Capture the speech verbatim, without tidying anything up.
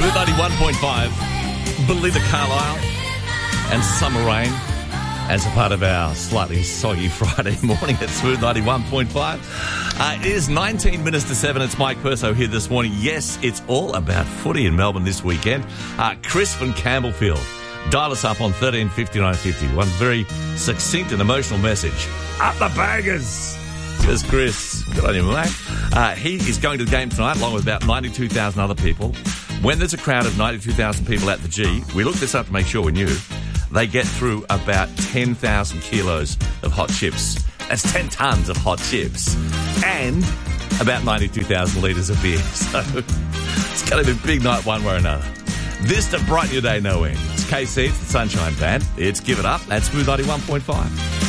Smooth ninety-one point five, Belinda Carlisle and Summer Rain as a part of our slightly soggy Friday morning at Smooth ninety-one point five. Uh, it is nineteen minutes to seven. It's Mike Perso here this morning. Yes, it's all about footy in Melbourne this weekend. Uh, Chris from Campbellfield, dial us up on thirteen fifty-nine fifty. One very succinct and emotional message. Up the Baggers! There's Chris. Good on you, mate. Uh, he is going to the game tonight along with about ninety-two thousand other people. When there's a crowd of ninety-two thousand people at the G, we looked this up to make sure we knew, they get through about ten thousand kilos of hot chips. That's ten tonnes of hot chips. And about ninety-two thousand litres of beer. So it's going to be a big night one way or another. This to brighten your day no end. It's K C, it's the Sunshine Band. It's Give It Up. That's Smooth ninety-one point five.